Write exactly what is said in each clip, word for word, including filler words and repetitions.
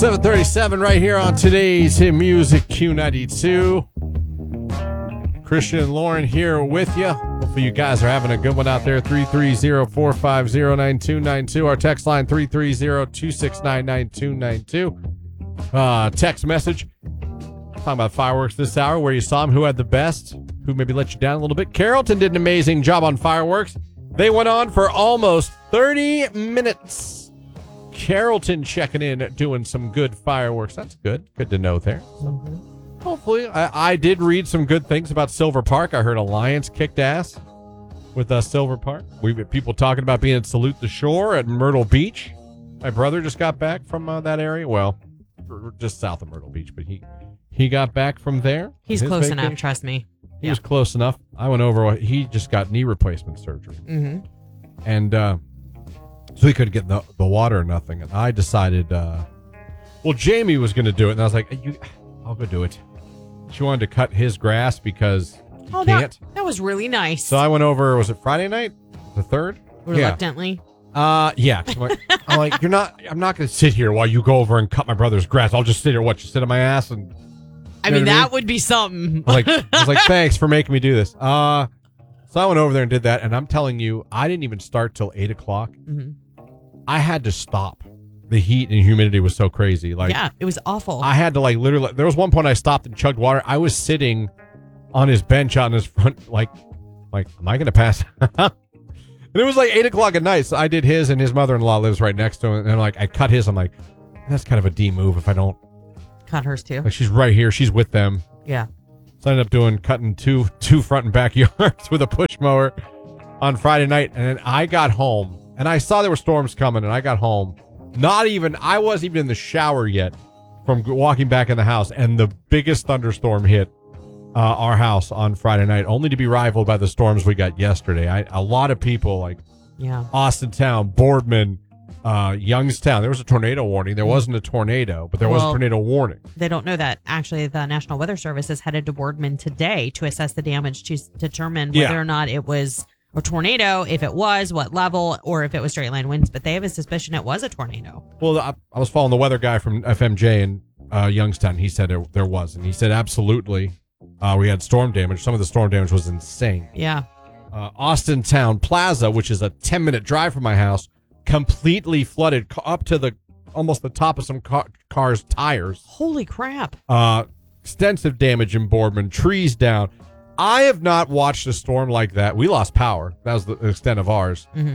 seven thirty-seven right here on today's Hit Music Q ninety-two. Christian and Lauren here with you. Hopefully you guys are having a good one out there. three three zero, four five zero, nine two nine two. Our text line three three zero, two six nine, nine two nine two. Uh, text message. Talking about fireworks this hour, where you saw them, who had the best, who maybe let you down a little bit. Carrollton did an amazing job on fireworks. They went on for almost thirty minutes. Carrollton checking in, doing some good fireworks. That's good. Good to know there. Mm-hmm. Hopefully, I, I did read some good things about Silver Park. I heard Alliance kicked ass with uh, Silver Park. We've had people talking about being at Salute the Shore at Myrtle Beach. My brother just got back from uh, that area. Well, just south of Myrtle Beach, but he he got back from there. He's close vacation. enough, trust me. He yeah. was close enough. I went over. He just got knee replacement surgery. Mm-hmm. And uh, so he couldn't get the, the water or nothing. And I decided, uh, well, Jamie was going to do it. And I was like, you, I'll go do it. She wanted to cut his grass because he oh, can't. That, that was really nice. So I went over, was it Friday night? The third? Reluctantly? Yeah. Uh, yeah. I'm like, I'm like, you're not, I'm not going to sit here while you go over and cut my brother's grass. I'll just sit here, what, you sit on my ass and... I mean, that I mean? would be something. I was, like, I was like, thanks for making me do this. Uh, so I went over there and did that, and I'm telling you, I didn't even start till eight o'clock. Mm-hmm. I had to stop. The heat and humidity was so crazy. Like, yeah, it was awful. I had to, like, literally, there was one point I stopped and chugged water. I was sitting on his bench on his front, like, like, am I going to pass? And it was like eight o'clock at night, so I did his, and his mother-in-law lives right next to him, and like, I cut his. I'm like, that's kind of a D move if I don't. Cut hers too. Like, she's right here. She's with them. Yeah. So I ended up doing cutting two two front and backyards with a push mower on Friday night. And then I got home and I saw there were storms coming, and I got home. Not even, I wasn't even in the shower yet from walking back in the house. And the biggest thunderstorm hit uh, our house on Friday night, only to be rivaled by the storms we got yesterday. I, a lot of people like yeah. Austintown, Boardman, Uh, Youngstown, there was a tornado warning. There wasn't a tornado, but there well, was a tornado warning. They don't know that. Actually, the National Weather Service is headed to Boardman today to assess the damage to determine whether yeah. or not it was a tornado, if it was, what level, or if it was straight line winds. But they have a suspicion it was a tornado. Well, I, I was following the weather guy from F M J in uh, Youngstown. He said there, there was, and he said absolutely. Uh, we had storm damage. Some of the storm damage was insane. Yeah. Uh, Austintown Plaza, which is a ten minute drive from my house, completely flooded up to the almost the top of some car, cars' tires. Holy crap. Uh, extensive damage in Boardman, trees down. I have not watched a storm like that. We lost power. That was the extent of ours. Mm-hmm.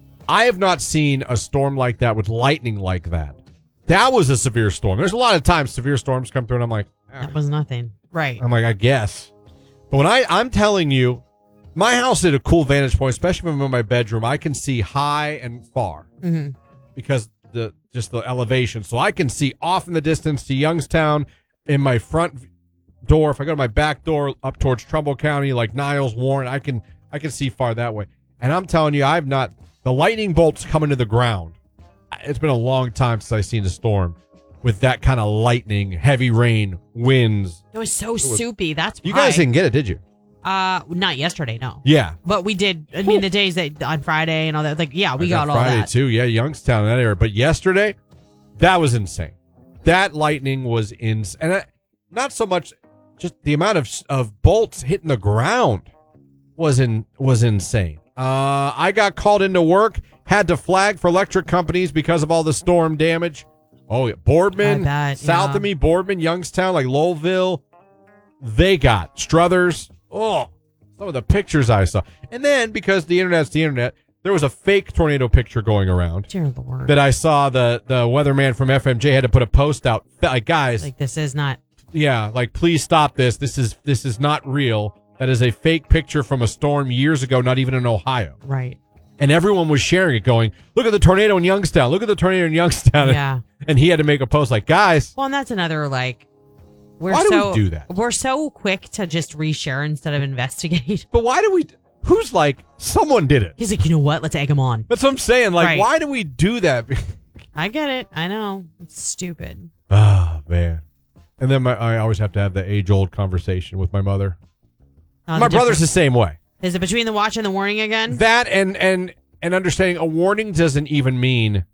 I have not seen a storm like that with lightning like that. That was a severe storm. There's a lot of times severe storms come through and I'm like, eh. That was nothing. Right. I'm like, I guess. But when I, I'm telling you, my house is at a cool vantage point, especially when I'm in my bedroom. I can see high and far mm-hmm. because the just the elevation. So I can see off in the distance to Youngstown in my front door. If I go to my back door up towards Trumbull County, like Niles, Warren, I can I can see far that way. And I'm telling you, I've not the lightning bolts coming to the ground. It's been a long time since I've seen a storm with that kind of lightning, heavy rain, winds. It was so it was, soupy. That's you why. guys didn't get it, did you? Uh, not yesterday, no. Yeah, but we did. I mean, the days that on Friday and all that, like, yeah, we got, got all Friday that. too. Yeah, Youngstown, that area. But yesterday, that was insane. That lightning was insane, and I, not so much just the amount of of bolts hitting the ground was in was insane. Uh, I got called into work, had to flag for electric companies because of all the storm damage. Oh, yeah. Boardman, bet, south yeah. of me, Boardman, Youngstown, like Lowellville, they got Struthers. Oh, some of the pictures I saw. And then, because the internet's the internet, there was a fake tornado picture going around. Dear Lord. That I saw the, the weatherman from F M J had to put a post out. Like, guys. Like, this is not. Yeah, like, please stop this. This is this is not real. That is a fake picture from a storm years ago, not even in Ohio. Right. And everyone was sharing it going, look at the tornado in Youngstown. Look at the tornado in Youngstown. Yeah. And he had to make a post like, guys. Well, and that's another, like. We're Why do so, we do that? We're so quick to just reshare instead of investigate. But why do we? Who's like, someone did it? He's like, you know what? Let's egg him on. That's what I'm saying. Like, right. Why do we do that? I get it. I know. It's stupid. Ah, oh, man. And then my, I always have to have the age-old conversation with my mother. Uh, my brother's the same way. Is it between the watch and the warning again? That and and and understanding a warning doesn't even mean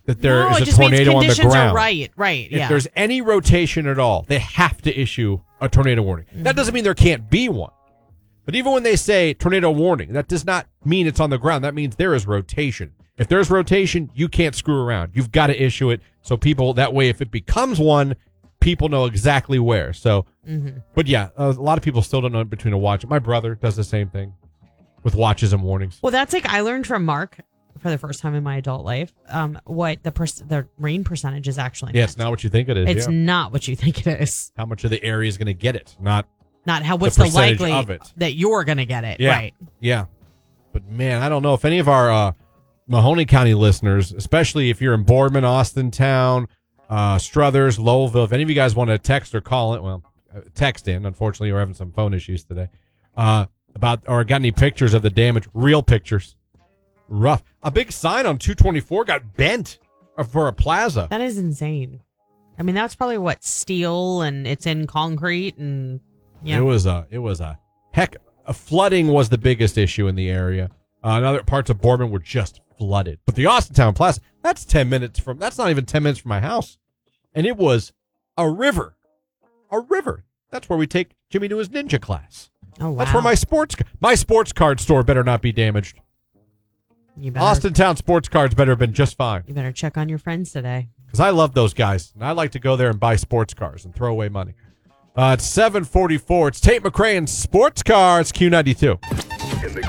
that there no, is it a just means tornado on the conditions ground. Are right, right. If Yeah. there's any rotation at all, they have to issue a tornado warning. Mm-hmm. That doesn't mean there can't be one. But even when they say tornado warning, that does not mean it's on the ground. That means there is rotation. If there's rotation, you can't screw around. You've got to issue it so people, that way, if it becomes one, people know exactly where. So, Mm-hmm. but yeah, a lot of people still don't know between a watch. My brother does the same thing with watches and warnings. Well, that's like I learned from Mark for the first time in my adult life um, what the pers- the rain percentage is actually. Yeah, it's not what you think it is. It's yeah. not what you think it is. How much of the area is going to get it? Not Not how what's the the, percentage likely of it. that you're going to get it. Yeah. Right. Yeah. But man, I don't know if any of our uh, Mahoney County listeners, especially if you're in Boardman, Austintown, uh, Struthers, Lowellville, if any of you guys want to text or call it, well, uh, text in. Unfortunately, we're having some phone issues today. Uh, about or got any pictures of the damage? Real pictures. Rough. A big sign on two twenty-four got bent for a plaza. That is insane. I mean, that's probably what steel and it's in concrete and yeah. It was a. It was a heck. A flooding was the biggest issue in the area. Uh, and other parts of Boardman were just flooded. But the Austintown Plaza, that's ten minutes from. That's not even ten minutes from my house, and it was a river, a river. That's where we take Jimmy to his ninja class. Oh wow. That's where my sports my sports card store better not be damaged. You better, Austintown sports cards better have been just fine. You better check on your friends today. Because I love those guys, and I like to go there and buy sports cars and throw away money. Uh, it's seven forty-four. It's Tate McRae and Sports Cars Q ninety-two.